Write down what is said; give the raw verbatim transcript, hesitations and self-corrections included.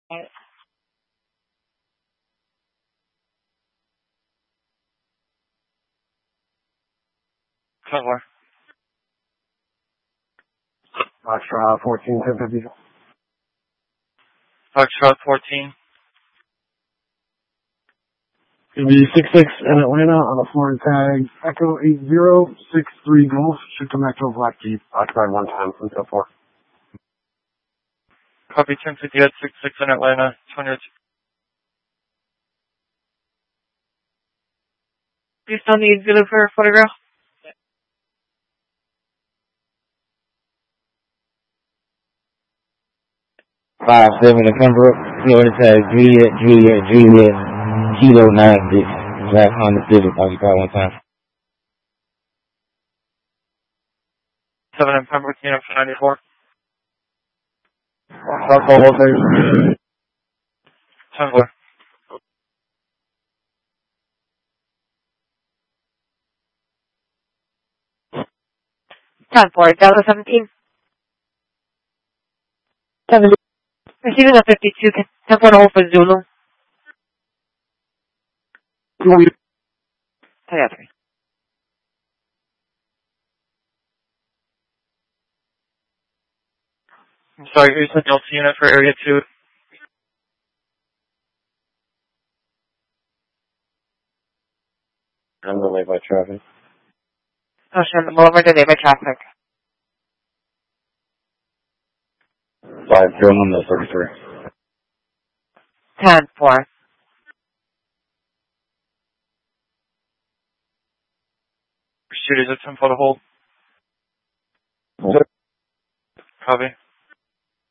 Somewhere. Foxtrot fourteen, ten fifty. Foxtrot fourteen. It'll be six six in Atlanta on a Florida tag. Echo eight zero six three Golf. Should come back to a black Jeep. Occupied one time from so four. Copy ten fifty at six six in Atlanta. twenty. You still need Zulu for a photograph? Five seven to Pembroke, Florida tag Juliet, Juliet, Juliet, Kilo nine six, Black Honda Civic, occupied one time. Seven in Pembroke, unit for ninety-four. That's all thing. Tumblr. ten four, Delta seventeen. seventy. Receiving a fifty-two, ten four to hold for Zulu. ten three. I'm sorry, here's the Delta unit for area two. I'm delayed by traffic. Oh, sure, the Boulevard delayed by traffic. Five zero one no thirty-three. ten four. Shooters at ten four to hold. Copy.